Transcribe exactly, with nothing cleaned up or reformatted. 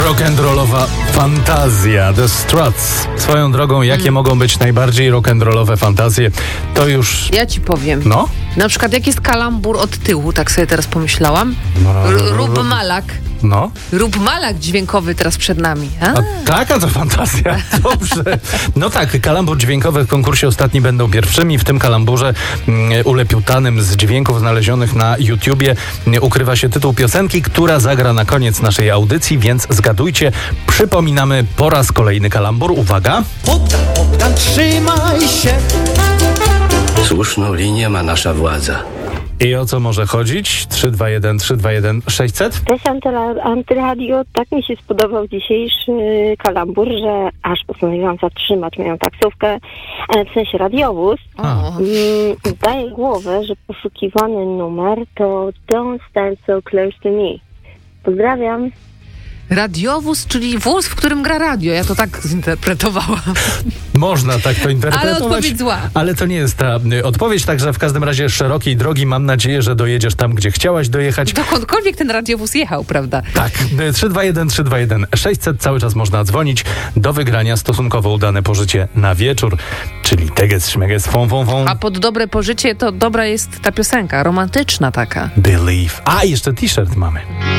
Rock'n'rollowa fantazja The Struts. Swoją drogą, jakie mm. mogą być najbardziej rock'n'rollowe fantazje, to już... Ja ci powiem. No? Na przykład jak jest kalambur od tyłu, tak sobie teraz pomyślałam. R- rób malak. No? Rób malak dźwiękowy teraz przed nami. A? A taka to fantazja. Dobrze. No tak, kalambur dźwiękowy w konkursie ostatni będą pierwszymi. W tym kalamburze mm, ulepiutanym z dźwięków znalezionych na YouTubie mm, ukrywa się tytuł piosenki, która zagra na koniec naszej audycji, więc zgadujcie. Przypominamy po raz kolejny kalambur. Uwaga. Bogdan, Bogdan, trzymaj się. Słuszną linię ma nasza władza. I o co może chodzić? trzy dwa jeden trzy dwa jeden sześćset? Cześć Antyla- Antyradio, tak mi się spodobał dzisiejszy kalambur, że aż postanowiłam zatrzymać moją taksówkę, w sensie radiowóz. O. Mm, daję głowę, że poszukiwany numer to Don't Stand So Close To Me. Pozdrawiam. Radiowóz, czyli wóz, w którym gra radio. Ja to tak zinterpretowałam. Można tak to interpretować. Ale odpowiedź zła. Ale to nie jest ta y, odpowiedź, także w każdym razie szerokiej drogi. Mam nadzieję, że dojedziesz tam, gdzie chciałaś dojechać. Dokądkolwiek ten radiowóz jechał, prawda? Tak. Y, trzy dwa jeden trzy dwa jeden sześćset. Cały czas można dzwonić. Do wygrania stosunkowo udane pożycie na wieczór, czyli teges, szmeges, fon, fon, fon. A pod dobre pożycie to dobra jest ta piosenka, romantyczna taka. Believe. A, jeszcze t-shirt mamy.